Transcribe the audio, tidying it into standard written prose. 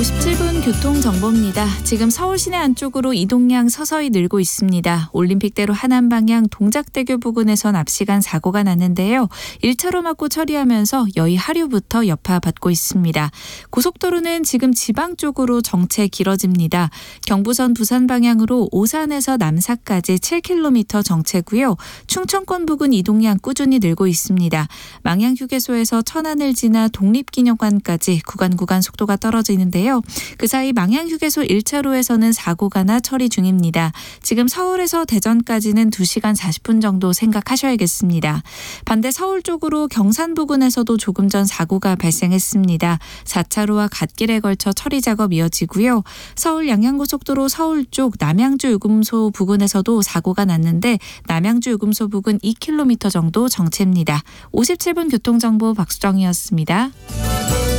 57분 교통정보입니다. 지금 서울 시내 안쪽으로 이동량 서서히 늘고 있습니다. 올림픽대로 하남 방향 동작대교 부근에선 앞시간 사고가 났는데요. 1차로 막고 처리하면서 여의 하류부터 여파받고 있습니다. 고속도로는 지금 지방 쪽으로 정체 길어집니다. 경부선 부산 방향으로 오산에서 남사까지 7km 정체고요. 충청권 부근 이동량 꾸준히 늘고 있습니다. 망향휴게소에서 천안을 지나 독립기념관까지 구간 속도가 떨어지는데요. 그 사이 망향휴게소 1차로에서는 사고가 나 처리 중입니다. 지금 서울에서 대전까지는 2시간 40분 정도 생각하셔야겠습니다. 반대 서울 쪽으로 경산 부근에서도 조금 전 사고가 발생했습니다. 4차로와 갓길에 걸쳐 처리 작업 이어지고요. 서울 양양고속도로 서울 쪽 남양주 요금소 부근에서도 사고가 났는데 남양주 요금소 부근 2km 정도 정체입니다. 57분 교통정보 박수정이었습니다.